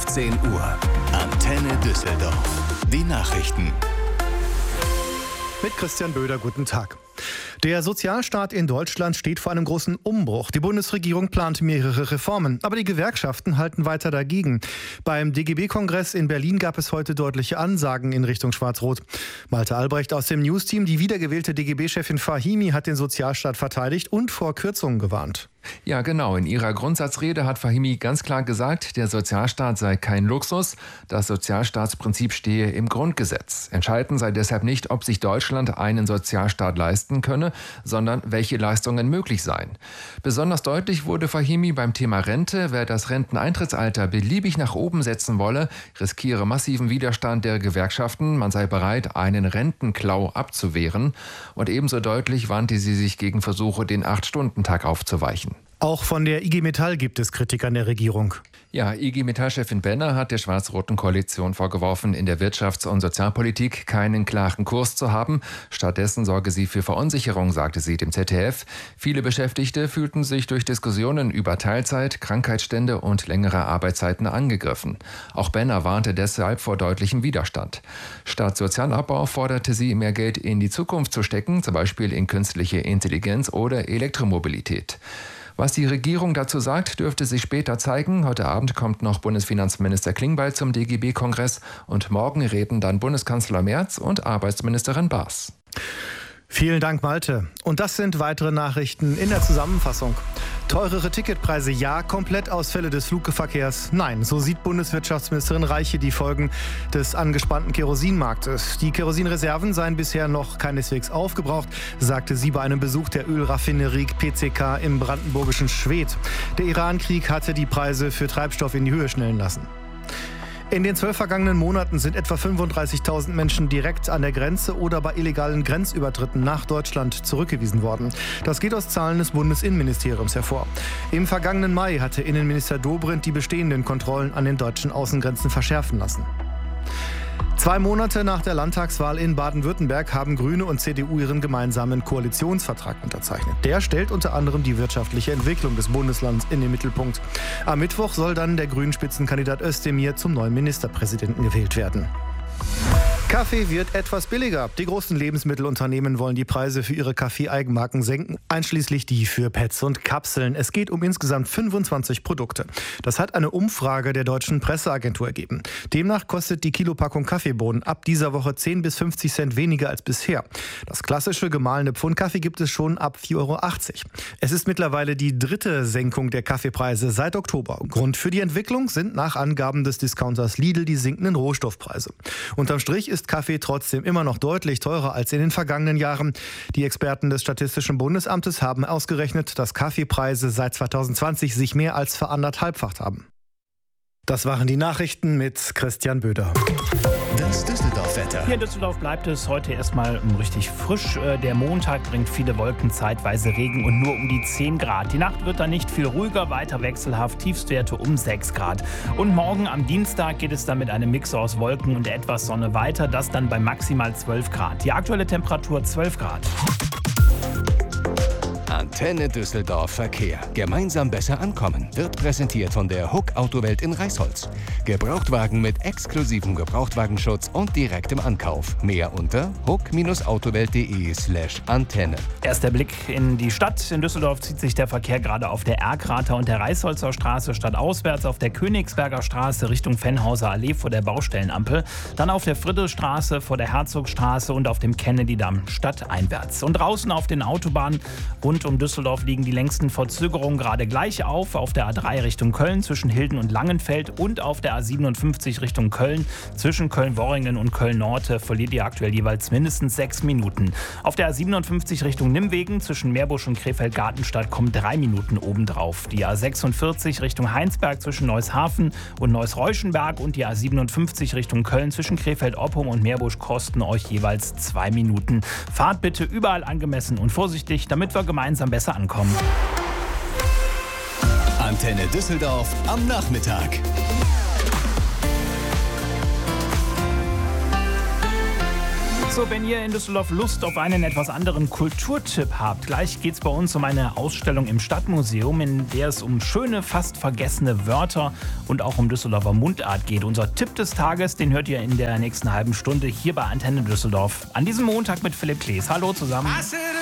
15 Uhr. Antenne Düsseldorf. Die Nachrichten. Mit Christian Böder, guten Tag. Der Sozialstaat in Deutschland steht vor einem großen Umbruch. Die Bundesregierung plant mehrere Reformen, aber die Gewerkschaften halten weiter dagegen. Beim DGB-Kongress in Berlin gab es heute deutliche Ansagen in Richtung Schwarz-Rot. Malte Albrecht aus dem News-Team, die wiedergewählte DGB-Chefin Fahimi hat den Sozialstaat verteidigt und vor Kürzungen gewarnt. Ja, genau. In ihrer Grundsatzrede hat Fahimi ganz klar gesagt, der Sozialstaat sei kein Luxus. Das Sozialstaatsprinzip stehe im Grundgesetz. Entscheidend sei deshalb nicht, ob sich Deutschland einen Sozialstaat leisten könne, sondern welche Leistungen möglich seien. Besonders deutlich wurde Fahimi beim Thema Rente. Wer das Renteneintrittsalter beliebig nach oben setzen wolle, riskiere massiven Widerstand der Gewerkschaften. Man sei bereit, einen Rentenklau abzuwehren. Und ebenso deutlich wandte sie sich gegen Versuche, den 8-Stunden-Tag aufzuweichen. Auch von der IG Metall gibt es Kritik an der Regierung. Ja, IG Metall-Chefin Benner hat der schwarz-roten Koalition vorgeworfen, in der Wirtschafts- und Sozialpolitik keinen klaren Kurs zu haben. Stattdessen sorge sie für Verunsicherung, sagte sie dem ZDF. Viele Beschäftigte fühlten sich durch Diskussionen über Teilzeit, Krankheitsstände und längere Arbeitszeiten angegriffen. Auch Benner warnte deshalb vor deutlichem Widerstand. Statt Sozialabbau forderte sie, mehr Geld in die Zukunft zu stecken, zum Beispiel in künstliche Intelligenz oder Elektromobilität. Was die Regierung dazu sagt, dürfte sich später zeigen. Heute Abend kommt noch Bundesfinanzminister Klingbeil zum DGB-Kongress und morgen reden dann Bundeskanzler Merz und Arbeitsministerin Baas. Vielen Dank, Malte. Und das sind weitere Nachrichten in der Zusammenfassung. Teurere Ticketpreise ja, Komplettausfälle des Flugverkehrs nein. So sieht Bundeswirtschaftsministerin Reiche die Folgen des angespannten Kerosinmarktes. Die Kerosinreserven seien bisher noch keineswegs aufgebraucht, sagte sie bei einem Besuch der Ölraffinerie PCK im brandenburgischen Schwedt. Der Iran-Krieg hatte die Preise für Treibstoff in die Höhe schnellen lassen. In den 12 vergangenen Monaten sind etwa 35.000 Menschen direkt an der Grenze oder bei illegalen Grenzübertritten nach Deutschland zurückgewiesen worden. Das geht aus Zahlen des Bundesinnenministeriums hervor. Im vergangenen Mai hatte Innenminister Dobrindt die bestehenden Kontrollen an den deutschen Außengrenzen verschärfen lassen. 2 Monate nach der Landtagswahl in Baden-Württemberg haben Grüne und CDU ihren gemeinsamen Koalitionsvertrag unterzeichnet. Der stellt unter anderem die wirtschaftliche Entwicklung des Bundeslands in den Mittelpunkt. Am Mittwoch soll dann der Grünen-Spitzenkandidat Özdemir zum neuen Ministerpräsidenten gewählt werden. Kaffee wird etwas billiger. Die großen Lebensmittelunternehmen wollen die Preise für ihre Kaffee-Eigenmarken senken, einschließlich die für Pads und Kapseln. Es geht um insgesamt 25 Produkte. Das hat eine Umfrage der Deutschen Presseagentur ergeben. Demnach kostet die Kilopackung Kaffeebohnen ab dieser Woche 10 bis 50 Cent weniger als bisher. Das klassische gemahlene Pfund Kaffee gibt es schon ab 4,80 Euro. Es ist mittlerweile die 3. Senkung der Kaffeepreise seit Oktober. Grund für die Entwicklung sind nach Angaben des Discounters Lidl die sinkenden Rohstoffpreise. Unterm Strich ist Kaffee trotzdem immer noch deutlich teurer als in den vergangenen Jahren. Die Experten des Statistischen Bundesamtes haben ausgerechnet, dass Kaffeepreise seit 2020 sich mehr als veranderthalbfacht haben. Das waren die Nachrichten mit Christian Böder. Das Düsseldorf-Wetter. Hier in Düsseldorf bleibt es heute erstmal richtig frisch. Der Montag bringt viele Wolken, zeitweise Regen und nur um die 10 Grad. Die Nacht wird dann nicht viel ruhiger, weiter wechselhaft, Tiefstwerte um 6 Grad. Und morgen am Dienstag geht es dann mit einem Mix aus Wolken und etwas Sonne weiter, das dann bei maximal 12 Grad. Die aktuelle Temperatur 12 Grad. Antenne Düsseldorf Verkehr. Gemeinsam besser ankommen. Wird präsentiert von der Huck Autowelt in Reisholz. Gebrauchtwagen mit exklusivem Gebrauchtwagenschutz und direktem Ankauf. Mehr unter huck-autowelt.de/Antenne. Erster Blick in die Stadt. In Düsseldorf zieht sich der Verkehr gerade auf der Erkrater und der Reisholzer Straße stadtauswärts, auf der Königsberger Straße Richtung Fennhauser Allee vor der Baustellenampel, dann auf der Friedrichstraße vor der Herzogstraße und auf dem Kennedy-Damm stadteinwärts. Und draußen auf den Autobahnen rund um Düsseldorf liegen die längsten Verzögerungen gerade gleich auf der A3 Richtung Köln zwischen Hilden und Langenfeld und auf der A57 Richtung Köln zwischen Köln-Worringen und Köln-Nord verliert ihr aktuell jeweils mindestens 6 Minuten. Auf der A57 Richtung Nimwegen zwischen Meerbusch und Krefeld-Gartenstadt kommen 3 Minuten obendrauf. Die A46 Richtung Heinsberg zwischen Neushafen und Neuss-Reuschenberg und die A57 Richtung Köln zwischen Krefeld-Oppum und Meerbusch kosten euch jeweils 2 Minuten. Fahrt bitte überall angemessen und vorsichtig, damit wir gemeinsam besser ankommen. Antenne Düsseldorf am Nachmittag. So, wenn ihr in Düsseldorf Lust auf einen etwas anderen Kulturtipp habt, gleich geht es bei uns um eine Ausstellung im Stadtmuseum, in der es um schöne, fast vergessene Wörter und auch um Düsseldorfer Mundart geht. Unser Tipp des Tages, den hört ihr in der nächsten halben Stunde hier bei Antenne Düsseldorf. An diesem Montag mit Philipp Klees. Hallo zusammen.